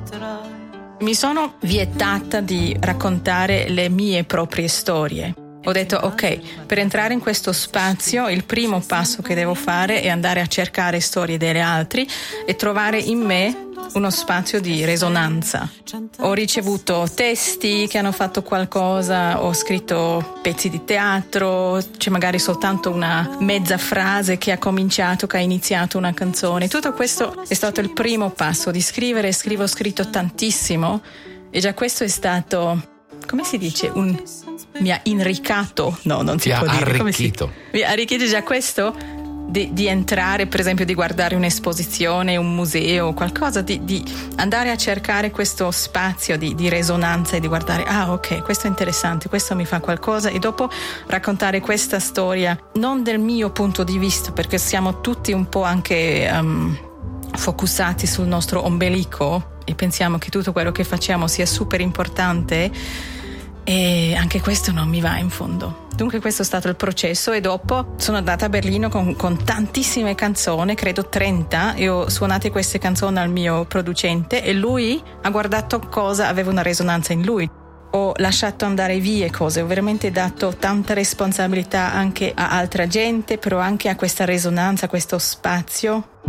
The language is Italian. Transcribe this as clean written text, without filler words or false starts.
Mi sono vietata di raccontare le mie proprie storie. Ho detto, ok, per entrare in questo spazio il primo passo che devo fare è andare a cercare storie degli altri e trovare in me uno spazio di risonanza. Ho ricevuto testi che hanno fatto qualcosa, ho scritto pezzi di teatro, c'è magari soltanto una mezza frase che ha iniziato una canzone. Tutto questo è stato il primo passo di scrivere. Ho scritto tantissimo e già questo è stato, come si dice, mi ha inricato, no, non si può dire, mi ha arricchito già questo di entrare, per esempio, di guardare un'esposizione, un museo, qualcosa, di andare a cercare questo spazio di risonanza e di guardare, ok, questo è interessante, questo mi fa qualcosa, e dopo raccontare questa storia non del mio punto di vista, perché siamo tutti un po' anche focussati sul nostro ombelico e pensiamo che tutto quello che facciamo sia super importante, e anche questo non mi va in fondo. Dunque questo è stato il processo, e dopo sono andata a Berlino con tantissime canzoni, credo 30, e ho suonato queste canzoni al mio producente e lui ha guardato cosa aveva una risonanza in lui. Ho lasciato andare via cose, ho veramente dato tanta responsabilità anche a altra gente, però anche a questa risonanza, a questo spazio.